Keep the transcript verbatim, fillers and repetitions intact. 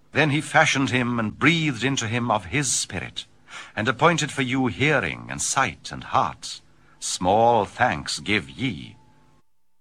Then he fashioned him and breathed into him of his spirit, and appointed for you hearing and sight and heart. Small thanks give ye,